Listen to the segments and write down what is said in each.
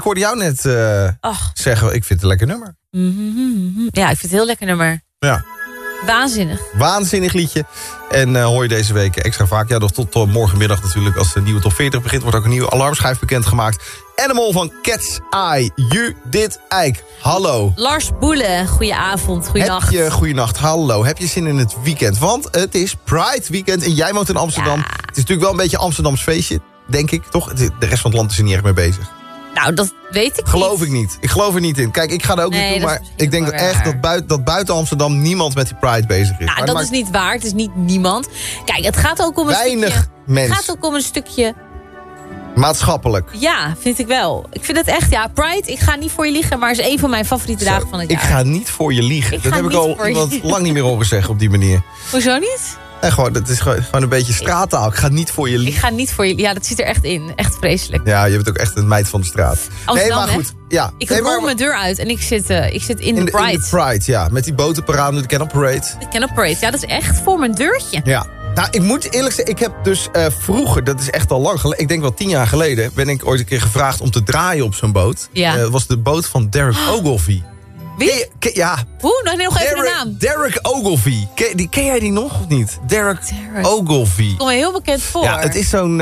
hoorde jou net zeggen, ik vind het een lekker nummer. Ja, ik vind het een heel lekker nummer. Ja. Waanzinnig liedje. En hoor je deze week extra vaak. Ja, nog tot morgenmiddag natuurlijk. Als de nieuwe top 40 begint, wordt ook een nieuwe alarmschijf bekendgemaakt. Animal van Cat's Eye. Judith Eik. Hallo. Lars Boelen, goedenavond, goeienacht. Goeienacht, hallo. Heb je zin in het weekend? Want het is Pride weekend en jij woont in Amsterdam. Ja. Het is natuurlijk wel een beetje Amsterdams feestje, denk ik, toch? De rest van het land is er niet echt mee bezig. Nou, dat weet ik Geloof ik niet. Ik geloof er niet in. Kijk, ik ga er ook niet toe, maar ik denk echt dat buiten Amsterdam niemand met die Pride bezig is. Nou, dat is niet waar. Het is niet niemand. Kijk, het gaat ook om een weinig stukje... mensen. Het gaat ook om een stukje... Maatschappelijk. Ja, vind ik wel. Ik vind het echt, Pride, ik ga niet voor je liegen, maar is een van mijn favoriete dagen van het jaar. Ik ga niet voor je liegen. Dat heb ik al iemand lang niet meer horen zeggen op die manier. Hoezo niet? En gewoon, dat is gewoon een beetje straattaal. Ik ga niet voor je liegen. Ik ga niet voor je... Ja, dat zit er echt in. Echt vreselijk. Ja, je bent ook echt een meid van de straat. Amsterdam, nee, maar goed. Ja. Ik rol mijn deur uit en ik zit in de Pride. In de Pride, ja. Met die botenparade, de Canal Parade. De Canal Parade, ja, dat is echt voor mijn deurtje. Ja. Nou, ik moet eerlijk zeggen, ik heb dus vroeger, dat is echt al lang geleden, ik denk wel 10 jaar geleden, ben ik ooit een keer gevraagd om te draaien op zo'n boot. Ja. Dat was de boot van Derek Ogilvie. Wie? Ja. Hoe? Nog even de naam. Derek Ogilvie. Ken jij die nog of niet? Derek Ogilvie. Kom me heel bekend voor. Ja, het is zo'n...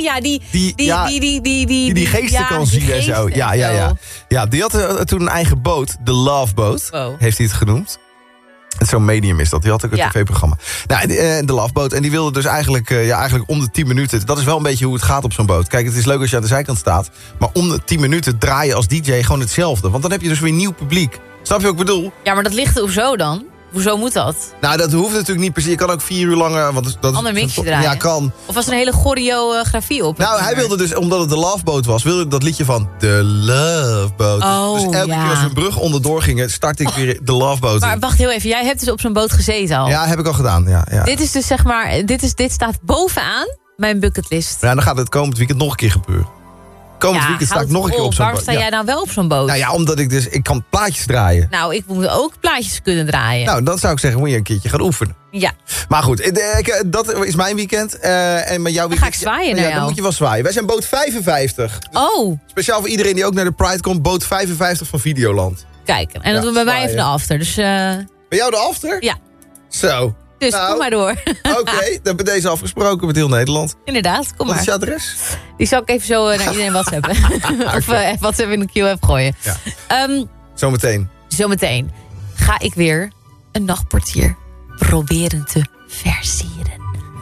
die geesten kan zien en zo. Ja. Ja, die had toen een eigen boot, de Love Boat, heeft hij het genoemd. Zo'n medium is dat. Die had ook een tv-programma. Nou, de Love Boat. En die wilde dus eigenlijk om de 10 minuten... Dat is wel een beetje hoe het gaat op zo'n boot. Kijk, het is leuk als je aan de zijkant staat. Maar om de 10 minuten draaien als DJ gewoon hetzelfde. Want dan heb je dus weer nieuw publiek. Snap je wat ik bedoel? Ja, maar dat ligt hoezo dan? Hoezo moet dat? Nou, dat hoeft natuurlijk niet per se. Je kan ook 4 uur lang... Ander mixje draaien. Ja, kan. Of was er een hele choreografie op? Nou, hij wilde dus, omdat het de Love Boat was... wilde dat liedje van The Love Boat. Dus elke keer als we een brug onderdoor gingen... startte ik weer de Love Boat Maar wacht heel even. Jij hebt dus op zo'n boot gezeten al. Ja, heb ik al gedaan. Ja. Dit is dus zeg maar... Dit staat bovenaan mijn bucketlist. Ja, dan gaat het komend weekend nog een keer gebeuren. Komend weekend sta ik nog een keer op zo'n boot. Waarom sta jij nou wel op zo'n boot? Nou ja, omdat ik kan plaatjes draaien. Nou, ik moet ook plaatjes kunnen draaien. Nou, dan zou ik zeggen, moet je een keertje gaan oefenen. Ja. Maar goed, dat is mijn weekend. En met jouw weekend... Dan ga ik zwaaien naar jou. Dan moet je wel zwaaien. Wij zijn boot 55. Dus speciaal voor iedereen die ook naar de Pride komt. Boot 55 van Videoland. Kijk, en dat doen we bij mij even de after. Dus, bij jou de after? Ja. Zo. Dus kom maar door. Oké, dan hebben we deze afgesproken met heel Nederland. Inderdaad, kom maar. Wat is je adres? Die zal ik even zo naar iedereen WhatsAppen. Of WhatsApp in de Q-app gooien. Ja. Zometeen ga ik weer een nachtportier proberen te versieren.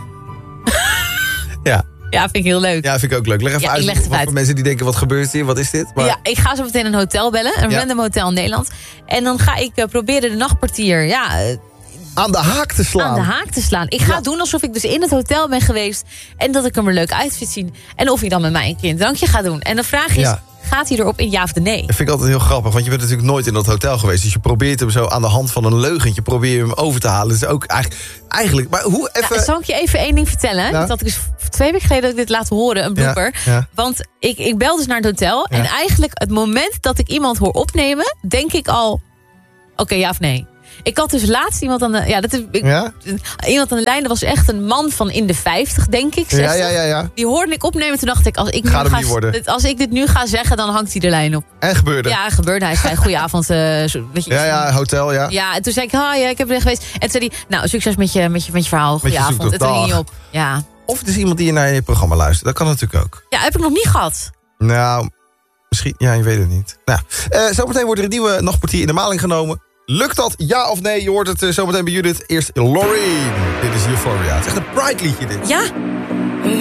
Ja. Ja, vind ik heel leuk. Ja, vind ik ook leuk. Leg even uit voor mensen die denken, wat gebeurt hier? Wat is dit? Maar... Ja, ik ga zo meteen een hotel bellen. Een random hotel in Nederland. En dan ga ik proberen de nachtportier... aan de haak te slaan. Ik ga doen alsof ik dus in het hotel ben geweest... en dat ik hem er leuk uit vind zien. En of hij dan met mij een keer een drankje gaat doen. En de vraag is, gaat hij erop in ja of de nee? Dat vind ik altijd heel grappig, want je bent natuurlijk nooit in dat hotel geweest. Dus je probeert hem zo aan de hand van een leugentje... probeer je hem over te halen. Dus ook eigenlijk... Maar hoe even... Nou, zal ik je even één ding vertellen? Dat ik dus 2 weken geleden dat ik dit laat horen, een blooper. Ja. Want ik bel dus naar het hotel... en eigenlijk het moment dat ik iemand hoor opnemen... denk ik al, oké, ja of nee? Ik had dus laatst iemand aan de... Iemand aan de lijn, dat was echt een man van in de 50, denk ik. 60. Ja. Die hoorde ik opnemen, toen dacht ik... Als ik dit nu ga zeggen, dan hangt hij de lijn op. En gebeurde? Ja, gebeurde. Hij zei, goedenavond. Hotel, ja. Ja, en toen zei ik, ik heb er geweest. En toen zei hij, nou, succes met je verhaal. Goedenavond. En toen ging hij op. Ja. Of het is iemand die naar je programma luistert. Dat kan natuurlijk ook. Ja, heb ik nog niet gehad. Nou, misschien... Ja, je weet het niet. Nou, zometeen wordt er een nieuwe nachtportier in de maling genomen. Lukt dat? Ja of nee? Je hoort het zometeen bij Judith. Eerst Loreen. Dit is Euphoria. Het is echt een Pride liedje dit. Ja.